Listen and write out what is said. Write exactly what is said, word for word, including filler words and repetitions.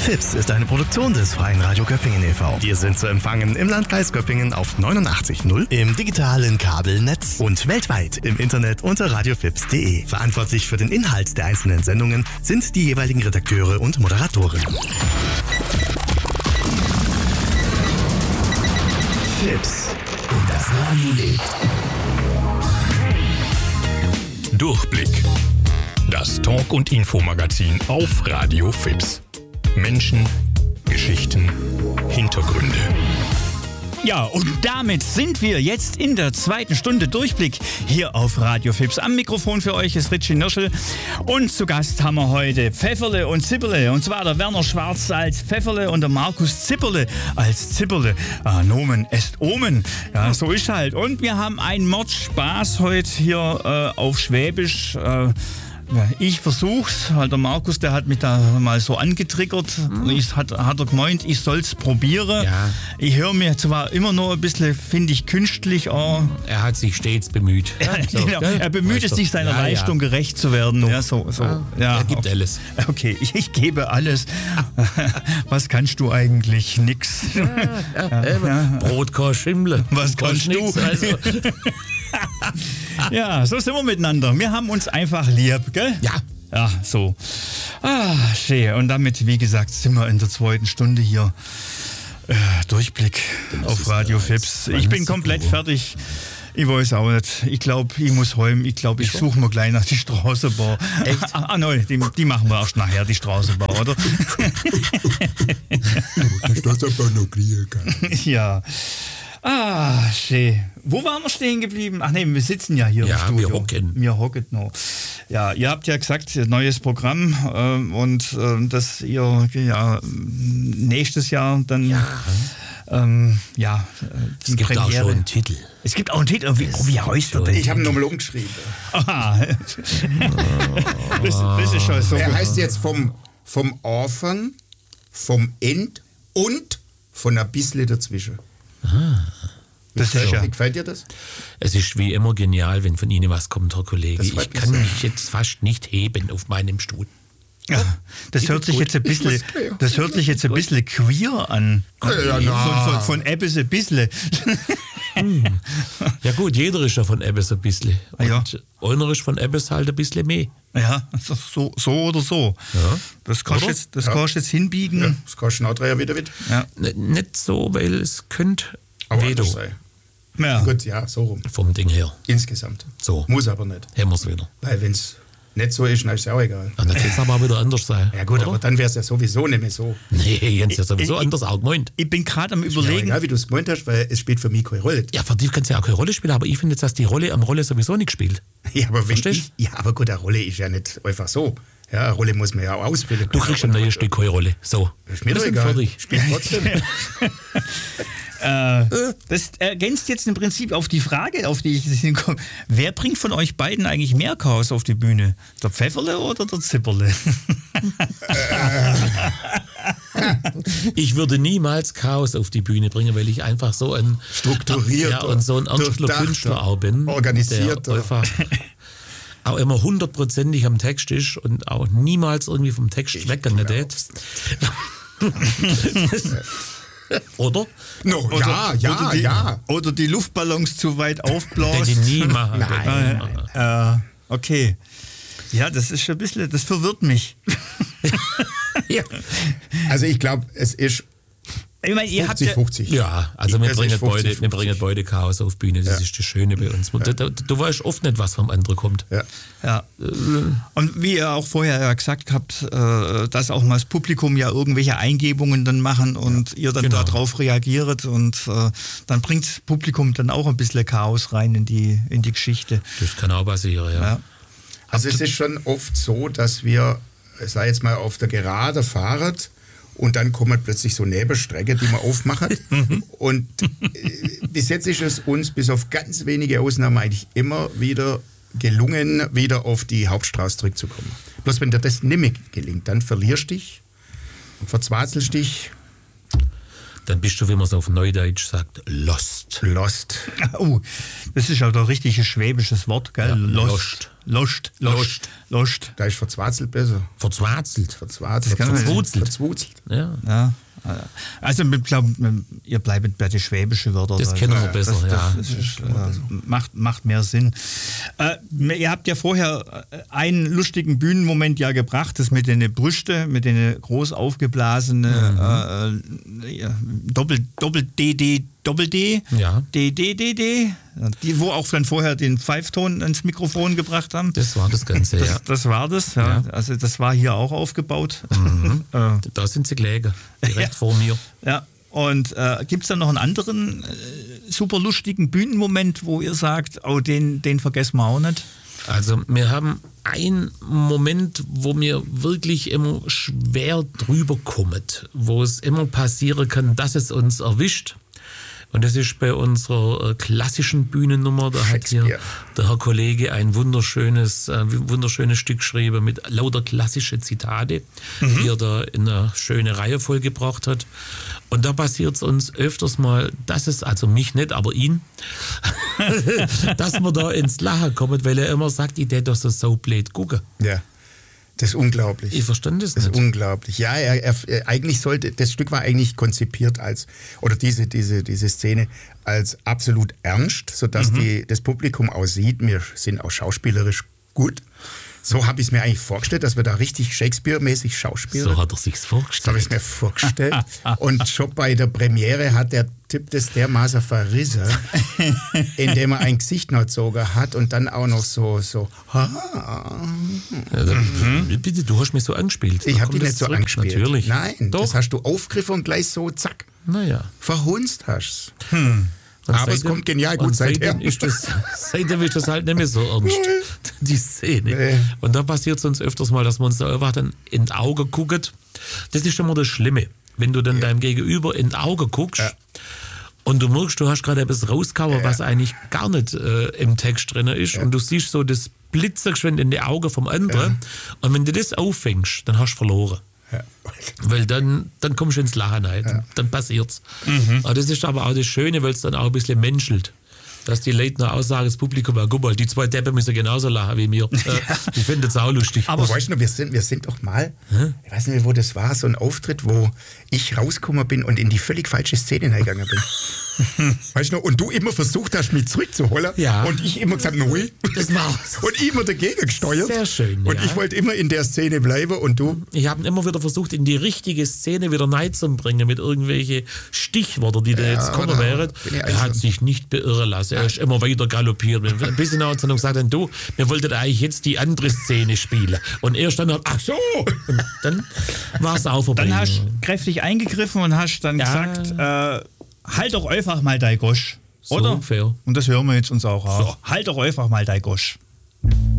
Fips ist eine Produktion des Freien Radio Göppingen e V Wir sind zu empfangen im Landkreis Göppingen auf neunundachtzig Komma null, im digitalen Kabelnetz und weltweit im Internet unter radiofips punkt de. Verantwortlich für den Inhalt der einzelnen Sendungen sind die jeweiligen Redakteure und Moderatoren. Fips und das Radio lebt. Durchblick. Das Talk- und Infomagazin auf Radio Fips. Menschen, Geschichten, Hintergründe. Ja, und damit sind wir jetzt in der zweiten Stunde Durchblick hier auf Radio Fips. Am Mikrofon für euch ist Richie Nirschel und zu Gast haben wir heute Pfefferle und Zipperle. Und zwar der Werner Schwarz als Pfefferle und der Markus Zipperle als Zipperle. Ah, Nomen est Omen. Ja, so ist halt. Und wir haben einen Mordspaß heute hier äh, auf Schwäbisch. Äh, Ich versuch's, halt der Markus, der hat mich da mal so angetriggert. Mhm. Ich, hat, hat er gemeint, ich soll's probieren. Ja. Ich höre mir zwar immer noch ein bisschen, finde ich, künstlich an. Er hat sich stets bemüht. Ja, so, genau. Er bemüht es sich, seiner ja, Leistung ja. gerecht zu werden. Ja, so, so. Ja. Ja, Er gibt okay. alles. Okay, ich, ich gebe alles. Was kannst du eigentlich? Nix. Ja, ja, ja. Brot, kein Schimmel. Was kannst du? Nix, also. Ja, so sind wir miteinander. Wir haben uns einfach lieb, gell? Ja. Ja, so. Ah, schön. Und damit, wie gesagt, sind wir in der zweiten Stunde hier. Äh, Durchblick auf Radio Fips. Ich bin komplett fertig. Ich weiß auch nicht. Ich glaube, ich muss heim. Ich glaube, ich suche mir gleich nach die Straßenbahn. Echt? Ah, ah nein, die, die machen wir erst nachher, die Straßenbahn, oder? Die Straßenbahn noch kriegen kann. Ja. Ah, schön. Wo waren wir stehen geblieben? Ach nee, wir sitzen ja hier Ja, im Studio. wir hocken. Wir hocken noch. Ja, ihr habt ja gesagt, neues Programm äh, und äh, dass ihr ja nächstes Jahr dann Ja. ähm, ja äh, die Es gibt Premiere. auch schon einen Titel. Es gibt auch einen Titel. Wie, oh, wie heißt der denn? Ich habe ihn nochmal umgeschrieben. Aha. das, das ist schon so. Er heißt jetzt vom, vom Anfang, vom End und von ein bisschen dazwischen. Das ist ja. Wie gefällt dir das? Es ist wie immer genial, wenn von Ihnen was kommt, Herr Kollege. Das Ich freut mich kann sehr. mich jetzt fast nicht heben auf meinem Stuhl. Ja, das Ich hört bin sich gut. jetzt ein bisschen, Ich muss quer. das hört sich jetzt ein bisschen queer an. Ja, na. Von, von, von etwas ein bisschen. Ja gut, jeder ist ja von etwas ein bisschen. Und Ja. einer ist von etwas halt ein bisschen mehr. Ja, so, so oder so. Ja. Das kannst du Oder? jetzt, das Ja. kannst du jetzt hinbiegen. Ja, das kannst du nachher wieder mit. Ja. N- Nicht so, weil es könnte Aber weh anders tun. sein. Ja. Gut, ja, so rum. Vom Ding her. Insgesamt. So, Muss aber nicht. haben wir es wieder. Weil wenn es nicht so ist, dann ist es auch egal. Und dann kann es aber auch wieder anders sein. Ja gut, oder? aber dann wäre es ja sowieso nicht mehr so. Nee, Jens, ja sowieso Ich- anders auch gemeint. Ich bin gerade am Ist mir Überlegen. egal, wie du es gemeint hast, weil es spielt für mich keine Rolle. Ja, für dich kannst du ja auch keine Rolle spielen, aber ich finde jetzt, dass die Rolle am Rolle sowieso nicht spielt. Ja, aber wenn Verstehst ich, ja, aber gut, eine Rolle ist ja nicht einfach so. Ja, eine Rolle muss man ja auch ausfüllen. Du kriegst ein neues Stück keine Rolle. So. Ist mir Wir doch sind egal. fertig. Spielt trotzdem. Äh, das ergänzt jetzt im Prinzip auf die Frage, auf die ich hinkomme. Wer bringt von euch beiden eigentlich mehr Chaos auf die Bühne? Der Pfefferle oder der Zipperle? Ich würde niemals Chaos auf die Bühne bringen, weil ich einfach so ein Strukturierter, ja, und so ein ernster durchdachter, Künstler auch bin. organisierter. Der einfach auch immer hundertprozentig am Text ist und auch niemals irgendwie vom Text schmecken nicht. Oder? No, ja, ja, oder die, ja. Oder die Luftballons zu weit Hätte aufbläst. ich nie machen. Nein. Hätte ich nie machen. Äh, okay. Ja, das ist schon ein bisschen, das verwirrt mich. Ja. Also ich glaube, es ist Ich meine, ihr habt fünfzig ja, fünfzig. Ja, also wir Es ist bringen, fünfzig, beide, wir fünfzig. bringen beide Chaos auf Bühne. Das Ja. ist das Schöne bei uns. Du, du, du weißt oft nicht, was vom anderen kommt. Ja. ja. Und wie ihr auch vorher ja gesagt habt, äh, dass auch mal das Publikum ja irgendwelche Eingebungen dann machen und ihr dann Genau. darauf reagiert und äh, dann bringt das Publikum dann auch ein bisschen Chaos rein in die, in die Geschichte. Das kann auch passieren, ja. Ja. Also es ist schon oft so, dass wir, sei jetzt mal auf der Gerade fahren und dann kommen plötzlich so Nebenstrecke, die wir aufmachen. Und äh, bis jetzt ist es uns bis auf ganz wenige Ausnahmen eigentlich immer wieder gelungen, wieder auf die Hauptstraße zurückzukommen. Bloß wenn dir das nicht mehr gelingt, dann verlierst du dich und verzweifelst dich. Dann bist du, wie man es auf Neudeutsch sagt, lost. Lost. Oh, das ist halt ein richtiges schwäbisches Wort, gell? Ja, Lost. lost. Loscht, loscht, loscht. Da ist verzwarzelt besser. Verzwarzelt. Verzwarzelt. Verzwurzelt. Verzwurzelt. Ja. Ja. Also ich glaube, ihr bleibt bei den schwäbischen Wörtern. Das kennen wir besser, das, ja. Das, das ist, äh, macht, macht mehr Sinn. Äh, ihr habt ja vorher einen lustigen Bühnenmoment ja gebracht, das mit den Brüsten, mit den groß aufgeblasenen mhm. äh, ja, Doppel, Doppel D D Doppel D, Ja. D D D D, die wo auch dann vorher den Pfeifton ins Mikrofon gebracht haben. Das war das Ganze, das, ja. Das war das, ja. Ja. Also das war hier auch aufgebaut. Mhm. äh, Da sind sie gelegen, direkt Ja. vor mir. Ja, und äh, gibt es da noch einen anderen äh, super lustigen Bühnenmoment, wo ihr sagt, oh, den, den vergessen wir auch nicht? Also wir haben einen Moment, wo mir wirklich immer schwer drüber kommt, wo es immer passieren kann, dass es uns erwischt. Und das ist bei unserer äh, klassischen Bühnennummer. Da hat hier der Herr Kollege ein wunderschönes, äh, wunderschönes Stück geschrieben mit lauter klassische Zitate, mhm. die er da in eine schöne Reihe vollgebracht hat. Und da passiert es uns öfters mal, dass es, also mich nicht, aber ihn, dass man da ins Lachen kommt, weil er immer sagt, ich hätte doch so so blöd gucken. Ja. Das ist unglaublich. Ich verstand das, das nicht. Das ist unglaublich. Ja, er, er, er, eigentlich sollte, das Stück war eigentlich konzipiert als, oder diese, diese, diese Szene als absolut ernst, sodass mhm. die, das Publikum auch sieht, wir sind auch schauspielerisch gut. So habe ich es mir eigentlich vorgestellt, dass wir da richtig Shakespeare-mäßig schauspielen. So hat er sich's vorgestellt. So habe ich es mir vorgestellt. Und schon bei der Premiere hat der Typ das dermaßen verrissen, indem er ein Gesicht noch gezogen hat und dann auch noch so, so. Ja, mhm. Bitte, du hast mich so angespielt. Ich habe dich nicht so zurück. angespielt. Natürlich. Nein, Doch. das hast du aufgegriffen und gleich so, zack, naja. verhunzt hast. Hm. Aber seitdem, es kommt genial gut und seither. Seitdem ist, das, seitdem ist das halt nicht mehr so ernst, die Szene. Nee. Und da passiert es uns öfters mal, dass man uns da einfach dann in die Augen guckt. Das ist immer das Schlimme, wenn du dann ja. deinem Gegenüber in die Augen guckst ja. und du merkst, du hast gerade etwas rausgehauen, ja. was eigentlich gar nicht äh, im Text drin ist ja. und du siehst so das Blitzergeschwind in die Augen vom anderen ja. und wenn du das auffängst, dann hast du verloren. Ja. Weil dann, dann kommst du ins Lachen rein, ja. dann passiert's. Mhm. Aber das ist aber auch das Schöne, weil es dann auch ein bisschen menschelt. Dass die Leute noch aussagen, das Publikum, ja, guck mal, die zwei Deppen müssen genauso lachen wie mir. Ja. Ich finde das auch lustig. Aber weißt du, wir sind, wir sind doch mal, hm? ich weiß nicht, wo das war, so ein Auftritt, wo ich rausgekommen bin und in die völlig falsche Szene reingegangen bin. Weißt du noch? Und du immer versucht hast, mich zurückzuholen. Ja. Und ich immer gesagt, nein. Das war's. Und ich immer dagegen gesteuert. Sehr schön. Und ja. ich wollte immer in der Szene bleiben und du. Ich habe immer wieder versucht, in die richtige Szene wieder reinzubringen mit irgendwelchen Stichworten, die da ja, jetzt kommen wären. Er hat sich nicht beirren lassen. Er ist immer weiter galoppiert. Ein bisschen hat er gesagt, du, wir wollten eigentlich jetzt die andere Szene spielen. Und er stand dann, ach so. Und dann war es auch vorbei. Dann hast du kräftig eingegriffen und hast dann ja. gesagt, äh, halt doch einfach mal dein Gosch. So oder? Ungefähr. Und das hören wir jetzt uns auch an. So. Halt doch einfach mal dein Gosch.